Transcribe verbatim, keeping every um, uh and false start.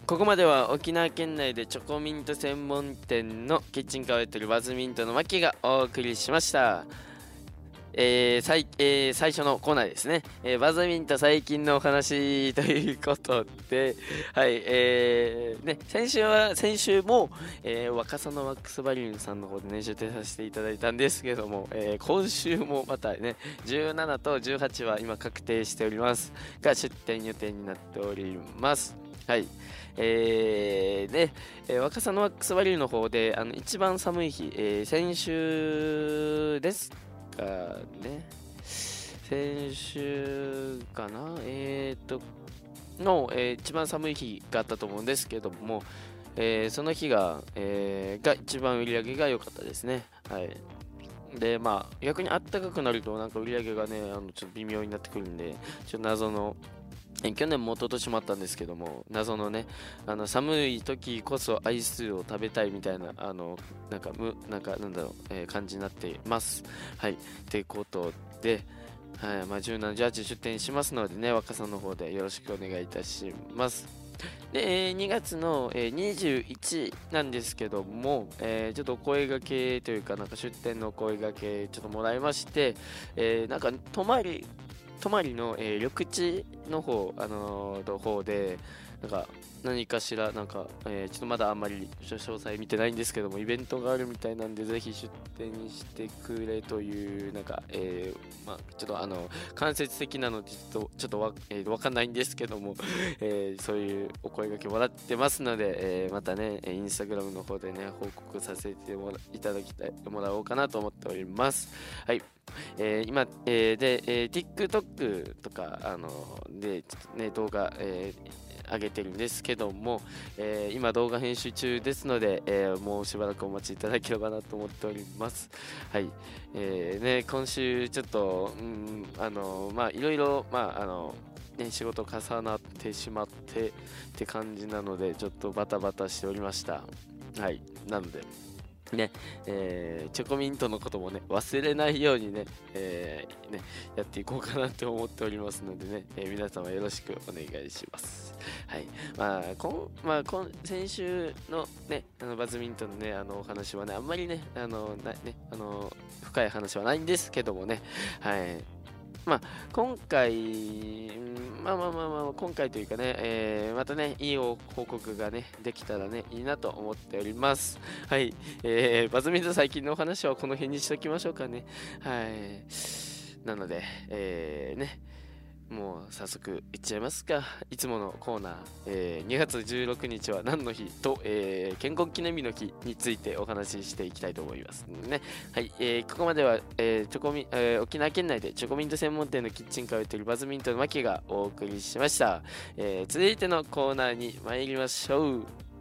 ここまでは沖縄県内でチョコミント専門店のキッチンカーをやっているバズミントのマキがお送りしました。えー最えー最初のコーナーですね、えーバズミント最近のお話ということで、はい、えーね、先週は、先週も、えー若狭のワックスバリューさんの方でね、出店させていただいたんですけども、えー今週もまたね、じゅうななとじゅうはちは今確定しておりますが、出店予定になっております。はい。えー、で、えー若狭のワックスバリューの方で、あの、一番寒い日、えー先週ですかね。先週かなえーと、の、えー一番寒い日があったと思うんですけども、えーその日が、えーが一番売り上げが良かったですね。はい。で、まあ、逆にあったかくなると、なんか売り上げがね、あの、ちょっと微妙になってくるんで、ちょっと謎の、え去年も一昨年もあったんですけども、謎のね、あの寒い時こそアイスを食べたいみたいな、あの、なんか、む、なんか、なんだろう、えー感じになっています。はい。ってことで、はい、まあ、じゅうなな、じゅうはち出店しますのでね、若さんの方でよろしくお願いいたします。で、えーにがつの、えーにじゅういちなんですけども、えーちょっとお声掛けというか、なんか出店のお声掛けちょっともらいまして、えーなんか泊まり、泊まりの、えー緑地の方、あのーの方で、なんか何かしら、なんか、えーちょっとまだあんまり詳細見てないんですけども、イベントがあるみたいなんで、ぜひ出店してくれという、なんか、えーまあ、ちょっとあの、間接的なので、ちょっと、ちょっとわ、えーわかんないんですけども、えーそういうお声掛けもらってますので、えーまたね、インスタグラムの方でね、報告させてもらいただきたい、もらおうかなと思っております。はい。えー今、えーで、えー TikTok とか、あので、ちょっとね、動画、えー上げてるんですけども、えー今動画編集中ですので、えーもうしばらくお待ちいただければなと思っております。はい。えーね、今週ちょっと、うん、あの、まあ、いろいろ、まあ、あの、ね、仕事重なってしまってって感じなので、ちょっとバタバタしておりました。はい。なので、ね、えーチョコミントのこともね、忘れないようにね、えーね、やっていこうかなって思っておりますのでね、えー皆様よろしくお願いします。はい。まあ、こん、まあ、今、先週のね、あの、バズミントンのね、あの、お話はね、あんまりね、あの、な、ね、あの、深い話はないんですけどもね、はい。まあ、今回、うんまあまあまあまあ、今回というかね、えーまたね、いい報告がね、できたらね、いいなと思っております。はい。えー、バズミント最近のお話はこの辺にしときましょうかね。はい。なので、えー、ね、もう早速いっちゃいますか。いつものコーナー、えーにがつじゅうろくにちは何の日と、えー建国記念日の日についてお話ししていきたいと思いますね。はい、えーここまでは、えーチョコミえー沖縄県内でチョコミント専門店のキッチンカーをやっているバズミントのマキがお送りしました。えー続いてのコーナーに参りましょう。